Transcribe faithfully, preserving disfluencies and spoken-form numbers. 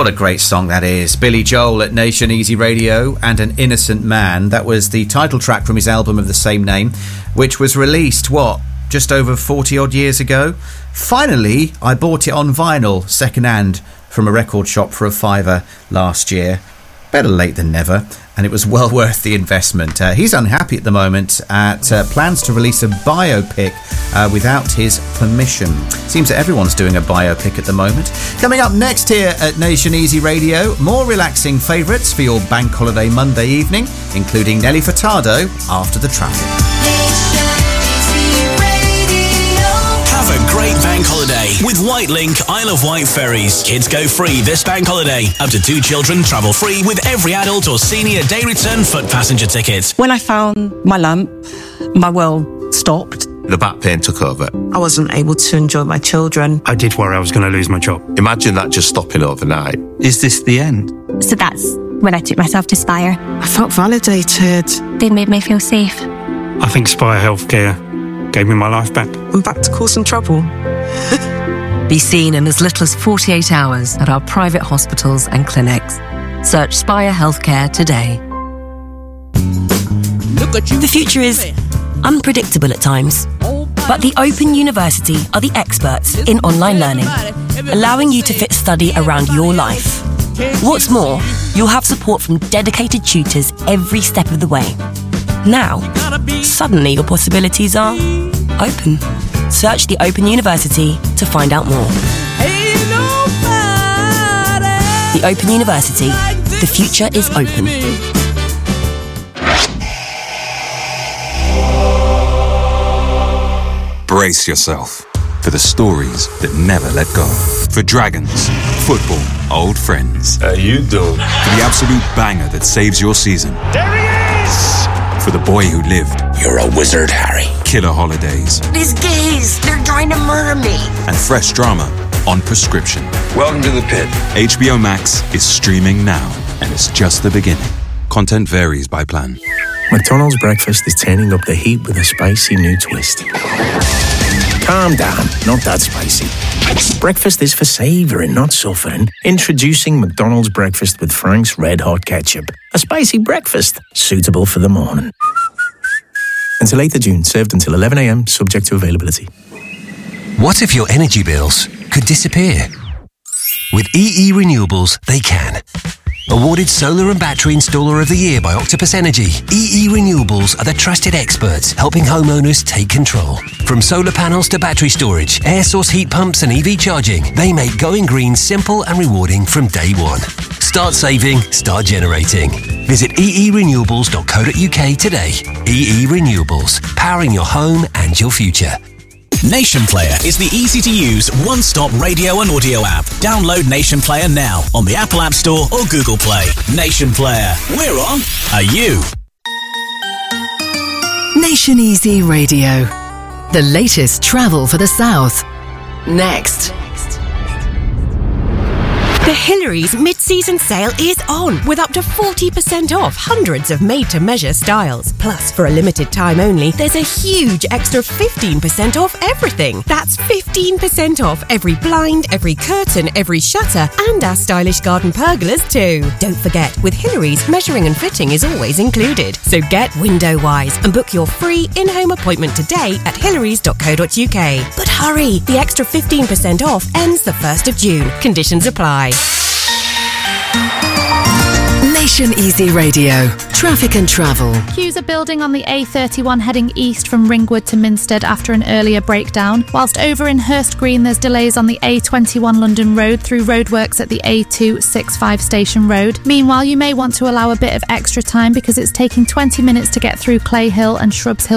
What a great song that is. Billy Joel at Nation Easy Radio and An Innocent Man. That was the title track from his album of the same name, which was released, what, just over forty odd years ago? Finally, I bought it on vinyl, second-hand, from a record shop for a fiver last year. Better late than never, and it was well worth the investment. Uh, he's unhappy at the moment at uh, plans to release a biopic uh, without his permission. Seems that everyone's doing a biopic at the moment. Coming up next here at Nation Easy Radio, more relaxing favourites for your bank holiday Monday evening, including Nelly Furtado after the traffic. Have a great bank holiday with Whitelink Isle of Wight ferries. Kids go free this bank holiday. Up to two children travel free with every adult or senior day return foot passenger ticket. When I found my lump, my world stopped. The back pain took over. I wasn't able to enjoy my children. I did worry I was going to lose my job. Imagine that just stopping overnight. Is this the end? So that's when I took myself to Spire. I felt validated. They made me feel safe. I think Spire Healthcare gave me my life back. I'm back to causing trouble. Be seen in as little as forty-eight hours at our private hospitals and clinics. Search Spire Healthcare today. The future is unpredictable at times, but the Open University are the experts in online learning, allowing you to fit study around your life. What's more, you'll have support from dedicated tutors every step of the way. Now, suddenly your possibilities are open. Search the Open University to find out more. The Open University. The future is open. Brace yourself for the stories that never let go. For dragons, football, old friends. How you doing? For the absolute banger that saves your season. There he is! For the boy who lived. You're a wizard, Harry. Killer holidays. These gays, they're trying to murder me. And fresh drama on prescription. Welcome to the pit. H B O Max is streaming now, and it's just the beginning. Content varies by plan. McDonald's breakfast is turning up the heat with a spicy new twist. Calm down, not that spicy. Breakfast is for savouring, not suffering. Introducing McDonald's breakfast with Frank's Red Hot Ketchup. A spicy breakfast, suitable for the morning. Until eighth of June, served until eleven a.m, subject to availability. What if your energy bills could disappear? With E E Renewables, they can. Awarded Solar and Battery Installer of the Year by Octopus Energy, E E Renewables are the trusted experts helping homeowners take control. From solar panels to battery storage, air source heat pumps and E V charging, they make going green simple and rewarding from day one. Start saving, start generating. Visit e e renewables dot co dot u k today. E E Renewables, powering your home and your future. Nation Player is the easy-to-use one-stop radio and audio app. Download Nation Player now on the Apple App Store or Google Play. Nation Player. We're on. Are you? Nation Easy Radio. The latest travel for the South. Next. The Hillary's mid-season sale is on, with up to forty percent off hundreds of made-to-measure styles. Plus, for a limited time only, there's a huge extra fifteen percent off everything. That's fifteen percent off every blind, every curtain, every shutter, and our stylish garden pergolas too. Don't forget, with Hillary's, measuring and fitting is always included. So get window-wise and book your free in-home appointment today at hillarys dot co dot u k. But hurry, the extra fifteen percent off ends the first of June. Conditions apply. Nation Easy Radio. Traffic and travel. Queues are building on the A thirty-one heading east from Ringwood to Minstead after an earlier breakdown, whilst over in Hurst Green there's delays on the A twenty-one London Road through roadworks at the A two sixty-five Station Road. Meanwhile, you may want to allow a bit of extra time because it's taking twenty minutes to get through Clay Hill and Shrubs Hill